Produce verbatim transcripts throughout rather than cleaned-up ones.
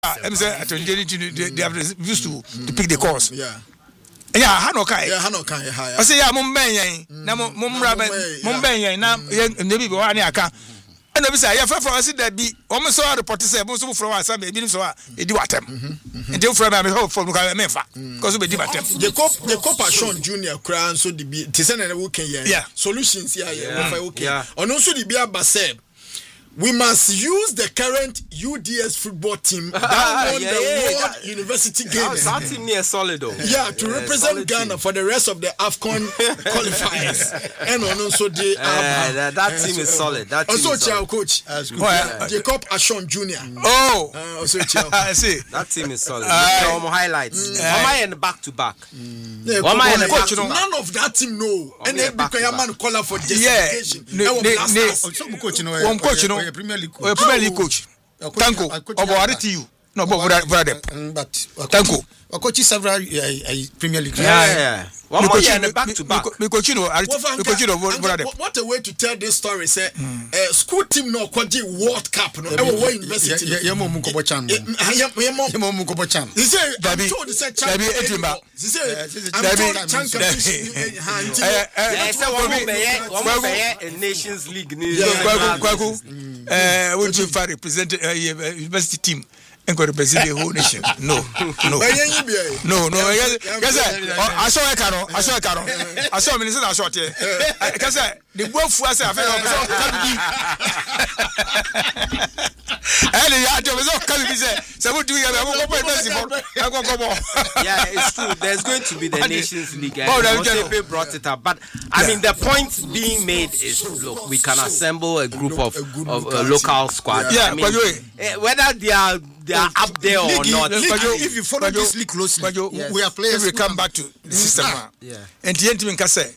I'm saying they have used to to pick the course. Yeah. Yeah, Hanokai. Yeah, Hanokai. I say, yeah, Mumbai, na Mumrabe, Mumbai, na maybe one aka. And I say, yeah, for us that be almost so the party most of from us, some maybe so they do at them. And they from me hope from Mefa because we did at them. The cop, the cop Sean Junior Crown so the be Tisan and Woken, yeah, solutions here, yeah, okay. And also the Bia Baseb. We must use the current U D S football team that ah, won yeah, the yeah, World that, University Games. That team near solid though. Yeah, to yeah, represent Ghana team. For the rest of the AFCON qualifiers. And also the uh, uh, that, that team is solid. That team also is solid. Coach uh, yeah. Jacob Ashon Junior Oh, uh, also I see. That team is solid. Uh, um, highlights. Mm. One man in the back to back. Mm. Yeah, One man in the back to back. None of that team know. And then because a man call for justification. Yeah. Some coach you know. One coach you know. Premier League. Premier League coach. Tanko. Obo to you. No, but but Tanko. I coach several Premier League. Yeah, yeah. One more year in the back to back. Me coach you know. Me coach you know. What a way to tell this story. Say, school team no kwaji World Cup no. I will university. Yeah, mo mukobo chan. Yeah, mo mukobo chan. He say, I'm Dabi, told he say chan. Dabi etimba. He say, I'm Dabi, told chan competition. Yeah, say one more bear, one more bear in Nations League. Kwaku, kwaku. Eh, would you far represent university team? And go to represent the whole nation. No, no, no, no. Yes, I saw a caro. I saw a caro. I saw a minister. I saw it. Because the both was a fellow. And the other was all coming. He said, so what do you have? Yeah, it's true. There's going to be the Nations League. Mosepe brought it up. But I mean, the point being made is, look, we can assemble a group of, of uh, local squad. Yeah, I mean, whether they are they are up there or league, not. League, if you follow this league closely, yes. we are players. If we come back to the system, yeah. And the end can say,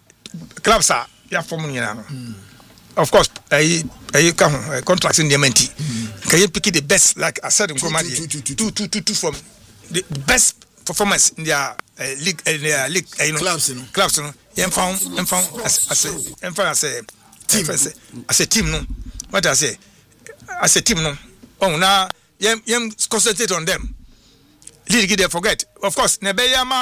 clubs are yeah forming you know. Of course, I I come contracts in the M N T. Can you pick the best? Like I said in Komadi, two, two, two, two from the best performance in their uh, league, in their league, uh, you know, clubs, you know, clubs, you know. I'm found, I'm found as as a, I'm found as a team, as a team, no. What I say, as a team, no. Oh, now. Yem yem concentrate on them. League they forget. Of course, Nebeyama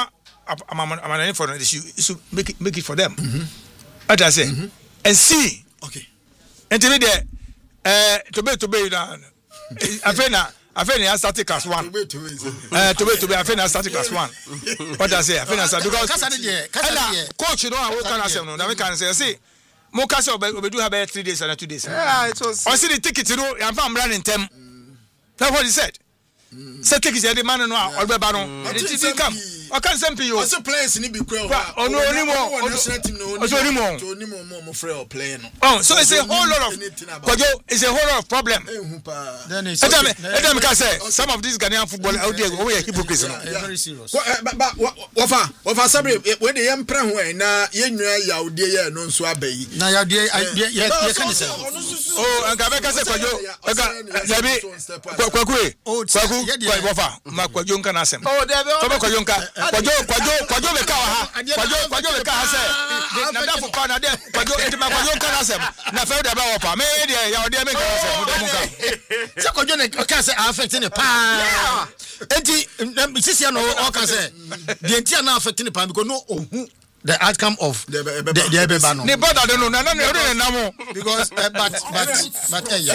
I'm for this you make it make it for them. Mm-hmm. What I say. Mm-hmm. And see. Okay. And to me there uh to be to be now. Afena Afena started class one. Uh to be to be Afena started class one. What I say? Afena started because coach you know I can say no. That we can say see Mokasa we do have three days and two days. Yeah, it was. I see the ticket you know I'm running them. That's what he said. Mm. Say take his the man no or be ba no. It didn't come. I can't send you. Also players ni be kwa. Oh no anymore. National team no. Also anymore. So anymore more free playing. Oh, so it's a whole lot of Kwajo, it's a whole lot of problem. Then it's Edem can say some of these Ghanaian football out there we are hypocrites no. Very serious. But wafa wafa sabre we dey empre ho na yenwa yawde ye no nso abayi. Na yawde ye kan say. Oh, and Gabeka say Kwajo. Yabi Kwaku. Kwaku wafa ma Kwajo nka na asem. Oh, there be. So Kwajo nka Kwajo Kwajo Kwajo be ka ha. Kwajo Kwajo be ka ha say. Na da for pa na there Kwajo enti ma Kwajo nka na asem. Na fe de ba wo pa. Me dey yawde me ka asem. Mo dem nka. So Kwajo ne ka say affect ne pa. Enti sisi no o ka say. The enti na affect ne pa because no ohu the outcome of the the Ebeba no. Ne bother don't know na na na na mo because uh, but but but eh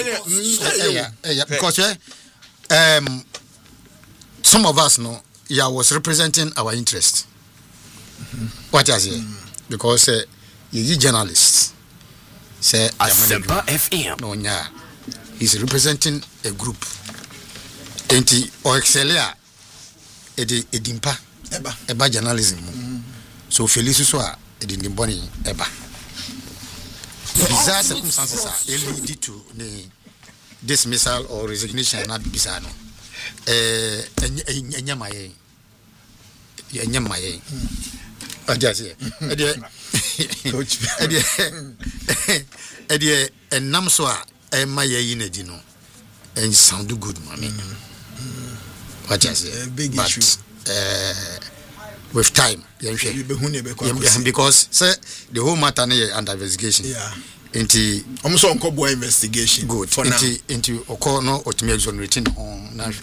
yeah eh yeah because eh, um some of us no yeah was representing our interest. Mm-hmm. What is it? Mm. Because uh, you journalists say Asempa F M no yeah he's representing a group enti or excelia edi edimpa eba eba journalism. Mm. So Felice so a edi boni eba bizarre circumstances are lead to the dismissal or resignation not bizarre no eh enya maye enya maye ajase ede coach ede ede enam so a emaye yi na di no and sound good mommy ajase big issue uh with time because say the whole matter is under investigation. Yeah. Enti almost on Kobo investigation good. For Enti enti oko no otumi exonerating on na